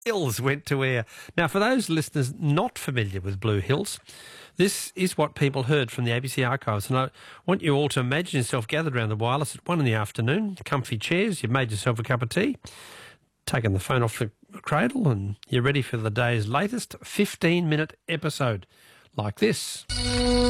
Hills went to air. Now, for those listeners not familiar with Blue Hills, this is what people heard from the ABC archives. And I want you all to imagine yourself gathered around the wireless at 1 p.m, comfy chairs, you've made yourself a cup of tea, taken the phone off the cradle, and you're ready for the day's latest 15-minute episode like this.